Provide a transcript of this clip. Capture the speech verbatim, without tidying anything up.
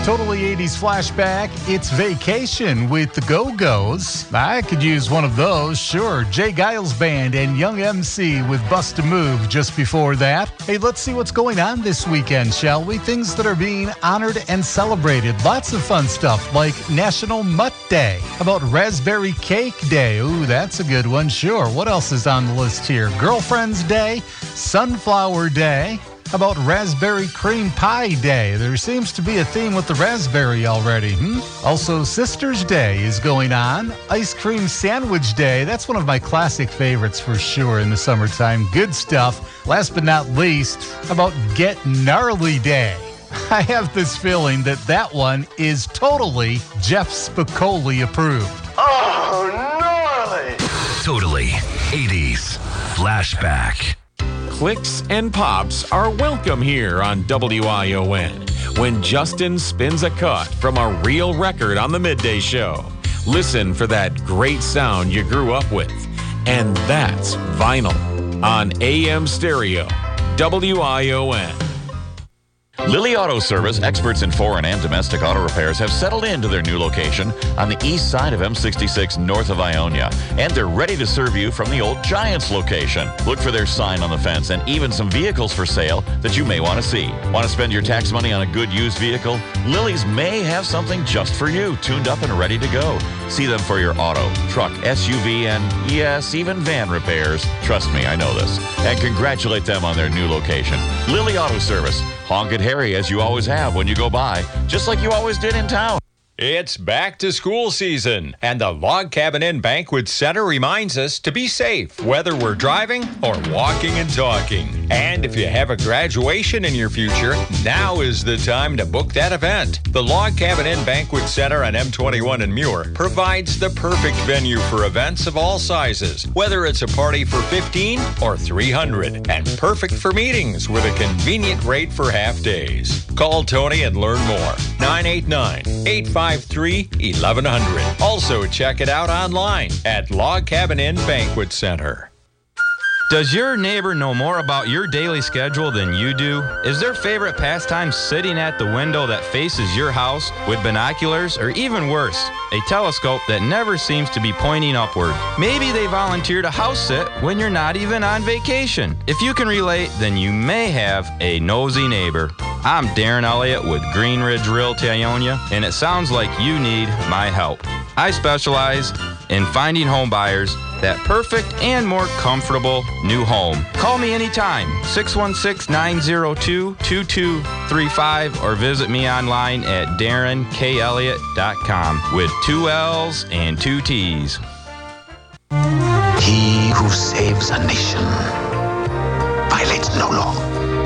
Totally eighties flashback. It's Vacation with the Go-Go's. I could use one of those, sure. Jay Giles Band and Young M C with Bust a Move just before that. Hey, let's see what's going on this weekend, shall we? Things that are being honored and celebrated. Lots of fun stuff like National Mutt Day. How about Raspberry Cake Day? Ooh, that's a good one, sure. What else is on the list here? Girlfriend's Day, Sunflower Day. How about Raspberry Cream Pie Day? There seems to be a theme with the raspberry already. Hmm? Also, Sister's Day is going on. Ice Cream Sandwich Day. That's one of my classic favorites for sure in the summertime. Good stuff. Last but not least, how about Get Gnarly Day? I have this feeling that that one is totally Jeff Spicoli approved. Oh, gnarly! Totally eighties flashback. Clicks and pops are welcome here on W I O N when Justin spins a cut from a real record on the midday show. Listen for that great sound you grew up with. And that's vinyl on A M Stereo, W I O N. Lily Auto Service, experts in foreign and domestic auto repairs, have settled into their new location on the east side of M sixty-six north of Ionia, and they're ready to serve you from the old Giants location. Look for their sign on the fence and even some vehicles for sale that you may want to see. Want to spend your tax money on a good used vehicle? Lily's may have something just for you, tuned up and ready to go. See them for your auto, truck, S U V, and yes, even van repairs. Trust me, I know this. And congratulate them on their new location. Lily Auto Service. Honk at Harry as you always have when you go by, just like you always did in town. It's back to school season, and the Log Cabin Inn Banquet Center reminds us to be safe, whether we're driving or walking and talking. And if you have a graduation in your future, now is the time to book that event. The Log Cabin Inn Banquet Center on M twenty-one in Muir provides the perfect venue for events of all sizes, whether it's a party for fifteen or three hundred, and perfect for meetings with a convenient rate for half days. Call Tony and learn more. nine eight nine, eight five three, eleven hundred. Also, check it out online at Log Cabin Inn Banquet Center. Does your neighbor know more about your daily schedule than you do? Is their favorite pastime sitting at the window that faces your house with binoculars, or even worse, a telescope that never seems to be pointing upward? Maybe they volunteer to house sit when you're not even on vacation. If you can relate, then you may have a nosy neighbor. I'm Darren Elliott with Green Ridge Realty Ionia, and it sounds like you need my help. I specialize in finding home buyers that perfect and more comfortable new home. Call me anytime, six one six, nine zero two, two two three five, or visit me online at darren k elliott dot com with two L's and two T's. He who saves a nation violates no law.